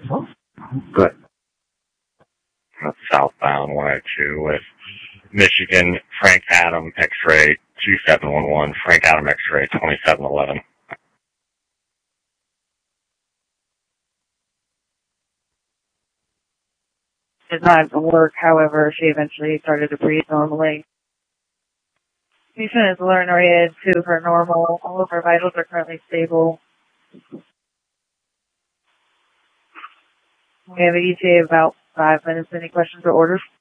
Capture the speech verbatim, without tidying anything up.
Good. That's southbound one oh two with Michigan, Frank Adam, X-ray two seven one one, Frank Adam, X-ray twenty-seven eleven. Did not work, however, she eventually started to breathe normally. Patient is alerted and oriented to her normal. All of her vitals are currently stable. We have a E T A of about five minutes. Any questions or orders?